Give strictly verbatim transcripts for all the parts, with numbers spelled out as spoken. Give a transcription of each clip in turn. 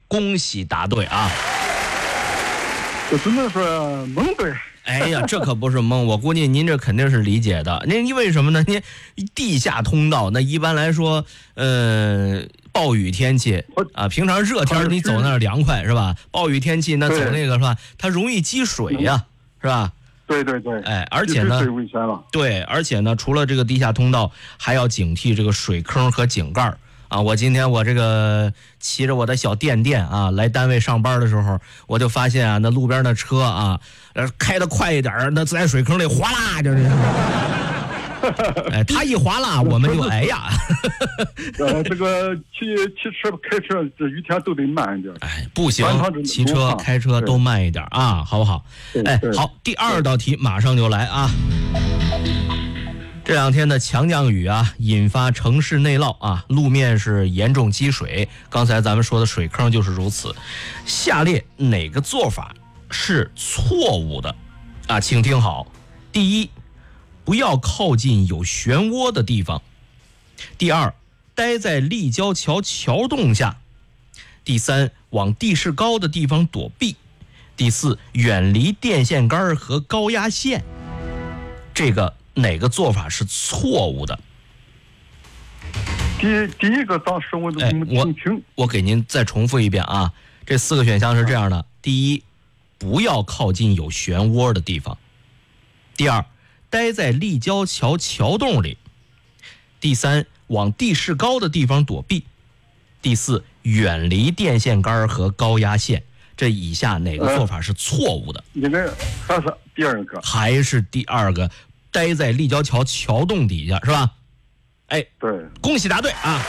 恭喜答对啊！ 这只能说蒙对。 哎呀，这可不是蒙，我估计您这肯定是理解的。您因为什么呢？您地下通道，那一般来说，呃，暴雨天气啊，平常热天你走那儿凉快是吧？暴雨天气那走那个是吧？它容易积水呀，是吧？ 对对对。 哎，而且呢， 危险了。 对，而且呢，除了这个地下通道，还要警惕这个水坑和井盖啊。我今天我这个骑着我的小电电啊来单位上班的时候，我就发现啊，那路边的车啊，呃，开得快一点，那在水坑里哗啦就是。哎，他一滑啦，我们就哎呀。 呃，这个骑骑车开车这雨天都得慢一点。 哎，不行，骑车开车都慢一点啊，好不好？哎，好，第二道题马上就来啊。这两天的强降雨啊，引发城市内涝啊，路面是严重积水。刚才咱们说的水坑就是如此。下列哪个做法是错误的啊？请听好。第一，不要靠近有漩涡的地方。第二，待在立交桥桥洞下。第三，往地势高的地方躲避。第四，远离电线杆和高压线。这个哪个做法是错误的？ 第第一个当时我都没听清、哎、 我, 我给您再重复一遍啊，这四个选项是这样的：第一，不要靠近有漩涡的地方；第二，待在立交桥桥洞里；第三，往地势高的地方躲避；第四，远离电线杆和高压线。这以下哪个做法是错误的？ 应该还是第二个， 还是第二个，待在立交桥桥洞底下，是吧？哎， 对， 恭喜答对啊！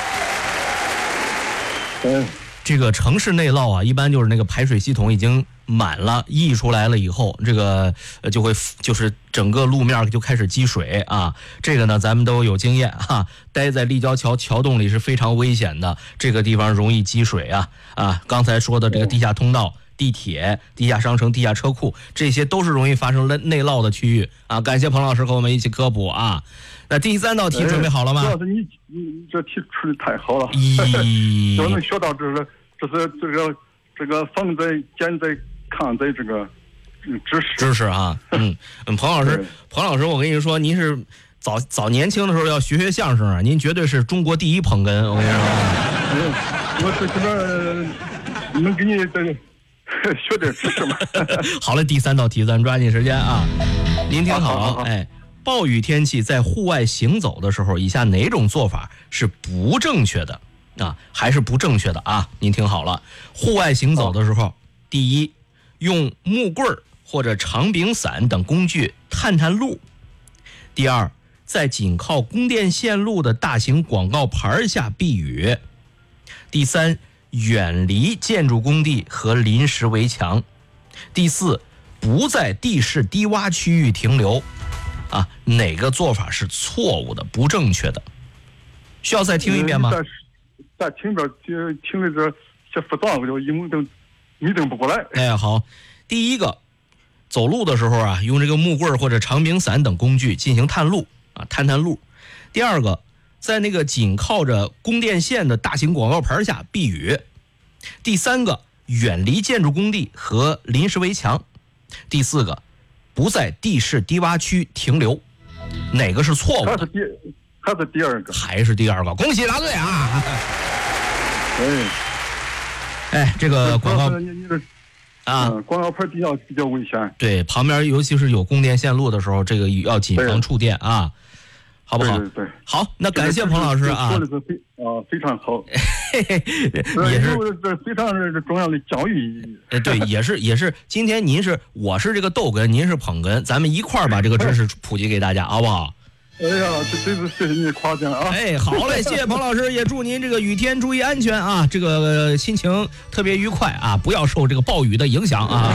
嗯， 这个城市内涝啊，一般就是那个排水系统已经满了，溢出来了以后，这个就会就是整个路面就开始积水啊。这个呢，咱们都有经验哈、啊，待在立交桥桥洞里是非常危险的，这个地方容易积水啊啊！刚才说的这个地下通道、地铁、地下商城、地下车库，这些都是容易发生内涝的区域啊。感谢彭老师和我们一起科普啊。那第三道题准备好了吗？ 主要是你你这题出的太好了， 咦， 都能学到这是这是这个这个防灾减灾抗灾这个知识知识啊，嗯嗯，彭老师，彭老师，我跟你说，您是早早年轻的时候要学学相声啊，您绝对是中国第一捧哏，我跟你说。我这这边能给你这学点知识吗？ 好了，第三道题咱抓紧时间啊，您听好，哎。暴雨天气在户外行走的时候，以下哪种做法是不正确的啊？还是不正确的啊？您听好了，户外行走的时候，第一，用木棍或者长柄伞等工具探探路；第二，在紧靠供电线路的大型广告牌下避雨；第三，远离建筑工地和临时围墙；第四，不在地势低洼区域停留。啊，哪个做法是错误的、不正确的？需要再听一遍吗？ 再再听遍，听听的这些复杂，我就一模都拟定不过来。 哎，好，第一个，走路的时候啊，用这个木棍或者长柄伞等工具进行探路啊，探探路。第二个，在那个紧靠着供电线的大型广告牌下避雨。第三个，远离建筑工地和临时围墙。第四个，不在地势低洼区停留，哪个是错误的？ 还是第还是第二个？ 还是第二个？恭喜答对啊！ 哎， 哎，这个广告啊，嗯、广告牌比较比较危险。 对，旁边尤其是有供电线路的时候，这个要谨防触电啊，好不好？ 对对对。 好，那感谢彭老师啊。 说的是非啊非常好， 也是这非常是重要的教育意义。 哎，对，也是也是。今天您是我是这个逗哏，您是捧哏，咱们一块儿把这个知识普及给大家，好不好？ 哎呀，这真是谢谢你夸奖啊！ 哎，好嘞，谢谢彭老师，也祝您这个雨天注意安全啊，这个心情特别愉快啊，不要受这个暴雨的影响啊。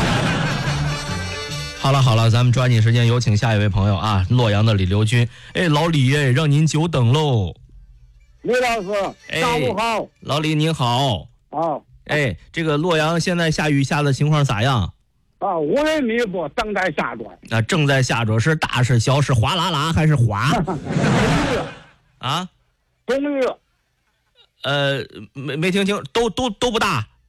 好了好了，咱们抓紧时间有请下一位朋友啊，洛阳的李刘军。哎，老李哎，让您久等喽。 李老师，下午好。 老李您好。 好。 哎，这个洛阳现在下雨下的情况咋样？ 啊，无人密布，正在下着。 啊，正在下着，是大是小，是哗啦啦还是滑？啊？ 中雨。 呃，没没听清，都都都不大。